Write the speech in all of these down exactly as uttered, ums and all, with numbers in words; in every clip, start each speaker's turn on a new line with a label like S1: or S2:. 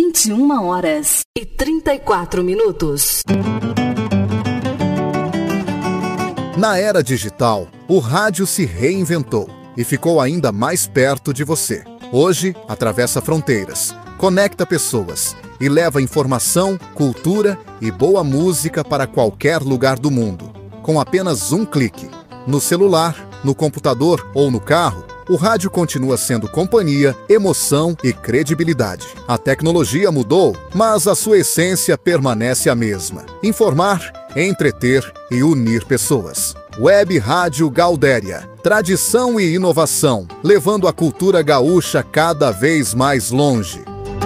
S1: vinte e uma horas e trinta e quatro minutos.
S2: Na era digital, o rádio se reinventou e ficou ainda mais perto de você. Hoje, atravessa fronteiras, conecta pessoas e leva informação, cultura e boa música para qualquer lugar do mundo. Com apenas um clique. No celular, no computador ou no carro, o rádio continua sendo companhia, emoção e credibilidade. A tecnologia mudou, mas a sua essência permanece a mesma. Informar, entreter e unir pessoas. Web Rádio Gaudéria. Tradição e inovação, levando a cultura gaúcha cada vez mais longe.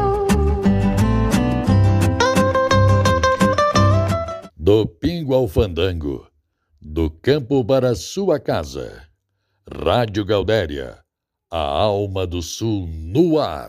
S3: Do pingo ao fandango, do campo para a sua casa. Rádio Gaudéria, a alma do sul no ar.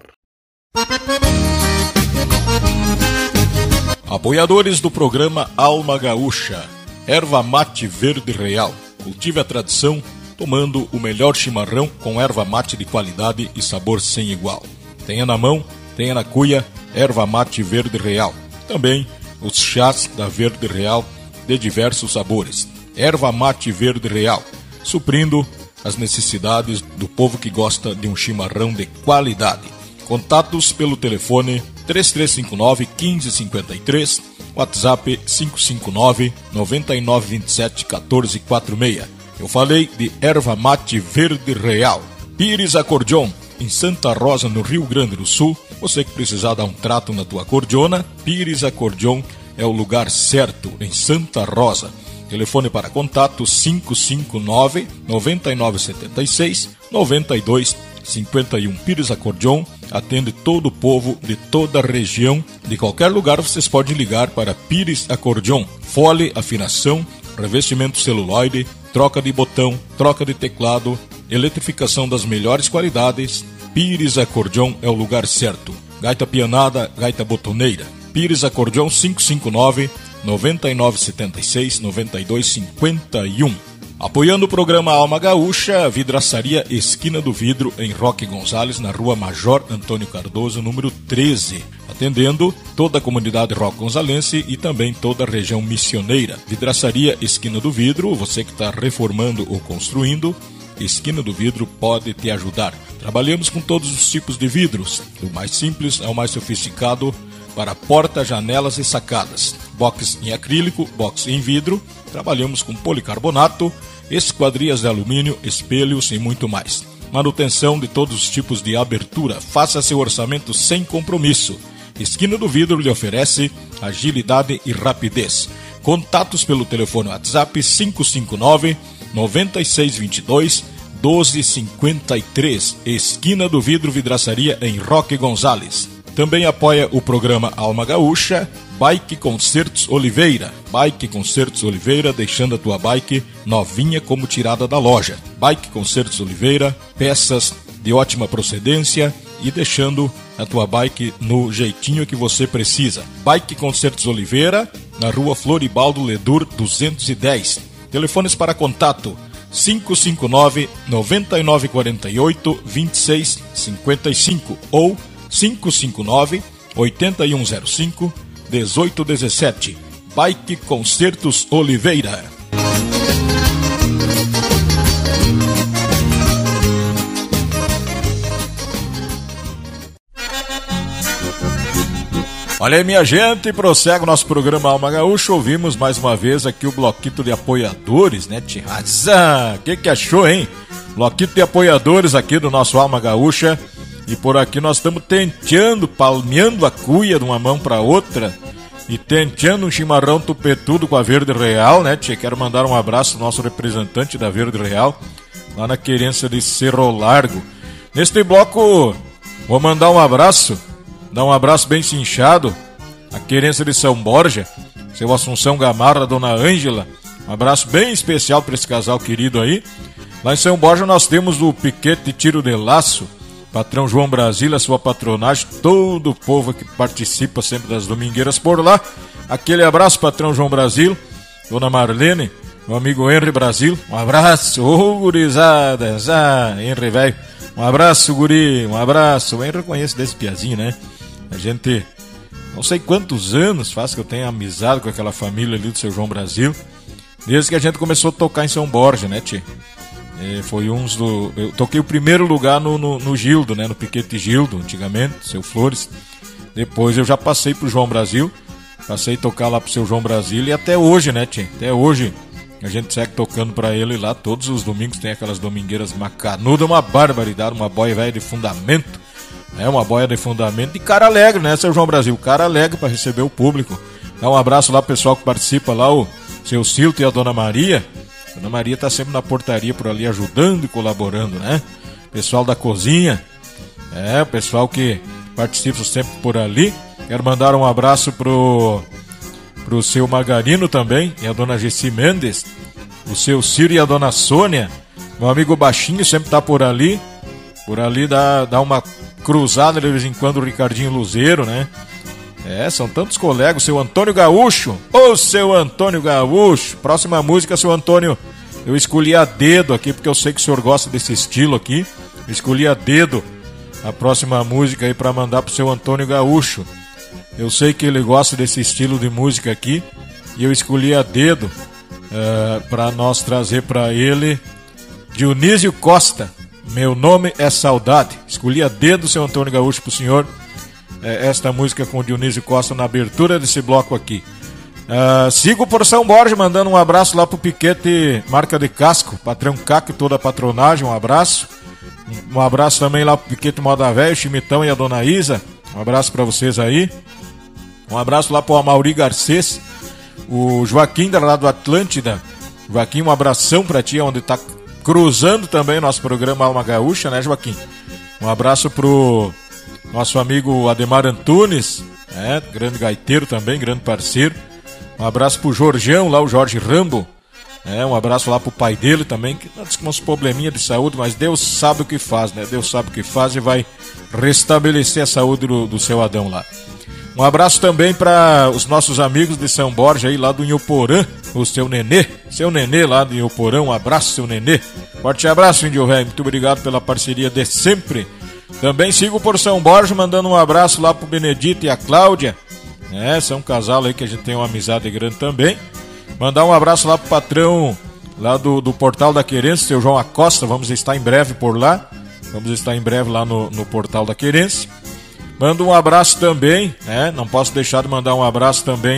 S4: Apoiadores do programa Alma Gaúcha. Erva mate verde real. Cultive a tradição, tomando o melhor chimarrão com erva mate de qualidade e sabor sem igual. Tenha na mão, tenha na cuia, erva mate verde real. Também os chás da Verde Real de diversos sabores. Erva mate verde real, suprindo as necessidades do povo que gosta de um chimarrão de qualidade. Contatos pelo telefone três três cinco nove, um cinco cinco três, WhatsApp cinco cinco nove, nove nove dois sete, um quatro quatro seis. Eu falei de erva mate verde real. Pires Acordeon, em Santa Rosa, no Rio Grande do Sul. Você que precisar dar um trato na tua acordeona, Pires Acordeon é o lugar certo, em Santa Rosa. Telefone para contato cinco cinco nove, nove nove sete seis, nove dois cinco um. Pires Acordeon atende todo o povo de toda a região. De qualquer lugar vocês podem ligar para Pires Acordeon. Fole, afinação, revestimento celuloide, troca de botão, troca de teclado, eletrificação das melhores qualidades. Pires Acordeon é o lugar certo. Gaita pianada, gaita botoneira. Pires Acordeon cinco cinco nove, nove nove sete seis, nove dois cinco um. Apoiando o programa Alma Gaúcha, Vidraçaria Esquina do Vidro, em Roque Gonzales, na rua Major Antônio Cardoso, número treze. Atendendo toda a comunidade roque gonzalense e também toda a região missioneira. Vidraçaria Esquina do Vidro, você que está reformando ou construindo, Esquina do Vidro pode te ajudar. Trabalhamos com todos os tipos de vidros, do mais simples ao mais sofisticado, para portas, janelas e sacadas. Box em acrílico, box em vidro. Trabalhamos com policarbonato, esquadrias de alumínio, espelhos e muito mais. Manutenção de todos os tipos de abertura. Faça seu orçamento sem compromisso. Esquina do Vidro lhe oferece agilidade e rapidez. Contatos pelo telefone WhatsApp cinco cinco nove, nove seis dois dois, um dois cinco três. Esquina do Vidro, Vidraçaria em Roque Gonzales. Também apoia o programa Alma Gaúcha, Bike Concertos Oliveira. Bike Concertos Oliveira, deixando a tua bike novinha como tirada da loja. Bike Concertos Oliveira, peças de ótima procedência e deixando a tua bike no jeitinho que você precisa. Bike Concertos Oliveira, na rua Floribaldo Ledur duzentos e dez. Telefones para contato cinco cinco nove, nove nove quatro oito, dois seis cinco cinco ou cinco cinco nove, oito um zero cinco, um oito um sete. Bike Concertos Oliveira. Olha aí, minha gente, prossegue o nosso programa Alma Gaúcha. Ouvimos mais uma vez aqui o bloquito de apoiadores, né, Tiaza? O que que achou, hein? Bloquito de apoiadores aqui do nosso Alma Gaúcha. E por aqui nós estamos tenteando, palmeando a cuia de uma mão para outra e tenteando um chimarrão tupetudo com a Verde Real, né, tia? Quero mandar um abraço ao nosso representante da Verde Real, lá na querência de Cerro Largo. Neste bloco, vou mandar um abraço, dar um abraço bem cinchado, a querência de São Borja, seu Assunção Gamarra, Dona Ângela. Um abraço bem especial para esse casal querido aí. Lá em São Borja nós temos o Piquete de Tiro de Laço, patrão João Brasília, sua patronagem, todo o povo que participa sempre das domingueiras por lá. Aquele abraço, patrão João Brasil, Dona Marlene, meu amigo Henry Brasil. Um abraço, ô gurizada, ah, Henry velho. Um abraço, guri, um abraço. O Henry eu conheço desse piazinho, né? A gente não sei quantos anos faz que eu tenho amizade com aquela família ali do seu João Brasil, desde que a gente começou a tocar em São Borja, né, tchê? E foi uns do... Eu toquei o primeiro lugar no, no, no Gildo, né, no Piquete Gildo, antigamente, seu Flores. Depois eu já passei pro João Brasil, passei a tocar lá pro seu João Brasil, e até hoje, né, tchê? Até hoje a gente segue tocando pra ele lá, todos os domingos tem aquelas domingueiras macanudas, uma barbaridade, uma boia velha de fundamento. É uma boia de fundamento e cara alegre, né, seu João Brasil? Cara alegre para receber o público. Dá um abraço lá pro pessoal que participa lá, o seu Silto e a Dona Maria. A Dona Maria tá sempre na portaria por ali ajudando e colaborando, né? Pessoal da cozinha, é, o pessoal que participa sempre por ali. Quero mandar um abraço pro, pro seu Margarino também e a Dona Gessi Mendes, o seu Ciro e a Dona Sônia. Meu amigo Baixinho sempre tá por ali. Por ali dá, dá uma cruzada de vez em quando o Ricardinho Luzeiro, né? É, são tantos colegas. O seu Antônio Gaúcho. Ô, seu Antônio Gaúcho. Próxima música, seu Antônio. Eu escolhi a dedo aqui, porque eu sei que o senhor gosta desse estilo aqui. Eu escolhi a dedo a próxima música aí pra mandar pro seu Antônio Gaúcho. Eu sei que ele gosta desse estilo de música aqui. E eu escolhi a dedo uh, pra nós trazer pra ele Dionísio Costa. Meu Nome é Saudade. Escolhi a dedo, seu Antônio Gaúcho, pro senhor é, esta música com o Dionísio Costa na abertura desse bloco aqui. Uh, sigo por São Borja, mandando um abraço lá pro Piquete Marca de Casco, patrão Caco e toda a patronagem, um abraço. Um, um abraço também lá pro Piquete Moda Velho, Chimitão e a Dona Isa. Um abraço pra vocês aí. Um abraço lá pro Amauri Garcês, o Joaquim da lá do Atlântida. Joaquim, um abração pra ti, onde tá cruzando também nosso programa Alma Gaúcha, né, Joaquim? Um abraço pro nosso amigo Ademar Antunes, é, grande gaiteiro também, grande parceiro. Um abraço pro Jorgeão, lá o Jorge Rambo. É, um abraço lá pro pai dele também, que não tem uns probleminha de saúde, mas Deus sabe o que faz, né? Deus sabe o que faz e vai restabelecer a saúde do, do seu Adão lá. Um abraço também para os nossos amigos de São Borja aí lá do Inhoporã, o seu Nenê, seu Nenê lá do Inhoporã, um abraço, seu Nenê. Forte abraço, índio velho, muito obrigado pela parceria de sempre. Também sigo por São Borja, mandando um abraço lá pro Benedito e a Cláudia. É, são um casal aí que a gente tem uma amizade grande também. Mandar um abraço lá pro patrão lá do, do Portal da Querência, seu João Acosta, vamos estar em breve por lá. Vamos estar em breve lá no, no Portal da Querência. Mando um abraço também, né? Não posso deixar de mandar um abraço também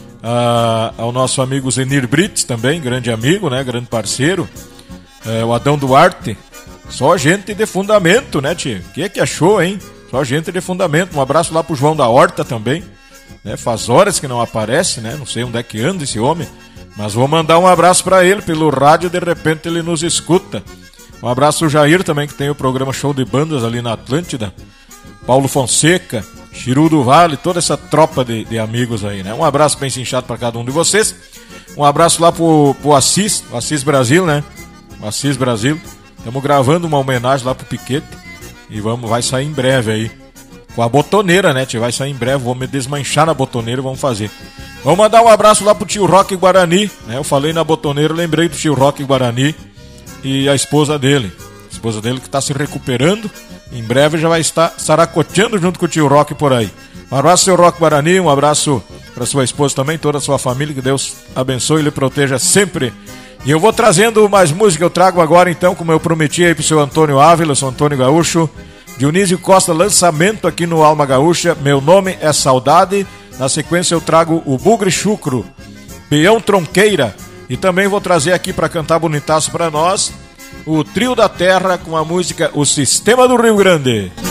S4: uh, ao nosso amigo Zenir Brits, também, grande amigo, né? Grande parceiro. Uh, o Adão Duarte. Só gente de fundamento, né, tio? O que é que achou, hein? Só gente de fundamento. Um abraço lá pro João da Horta também. Né? Faz horas que não aparece, né? Não sei onde é que anda esse homem. Mas vou mandar um abraço para ele pelo rádio, de repente ele nos escuta. Um abraço ao Jair também, que tem o programa Show de Bandas ali na Atlântida. Paulo Fonseca, Chiru do Vale, toda essa tropa de, de amigos aí, né? Um abraço bem cinchado para cada um de vocês. Um abraço lá pro, pro Assis, o Assis Brasil, né? O Assis Brasil. Estamos gravando uma homenagem lá pro Piquete. E vamos, vai sair em breve aí. Com a botoneira, né, tio? Vai sair em breve, vou me desmanchar na botoneira e vamos fazer. Vamos mandar um abraço lá pro tio Roque Guarani, né? Eu falei na botoneira, lembrei do tio Roque Guarani e a esposa dele. A esposa dele que tá se recuperando. Em breve já vai estar saracoteando junto com o tio Roque por aí. Um abraço, seu Roque Guarani, um abraço para sua esposa também, toda a sua família, que Deus abençoe e lhe proteja sempre. E eu vou trazendo mais música, eu trago agora então, como eu prometi aí pro seu Antônio Ávila, seu Antônio Gaúcho, Dionísio Costa, lançamento aqui no Alma Gaúcha, Meu Nome é Saudade. Na sequência eu trago o Bugre Chucro, Peão Tronqueira, e também vou trazer aqui para cantar bonitaço para nós o Trio da Terra com a música O Sistema do Rio Grande.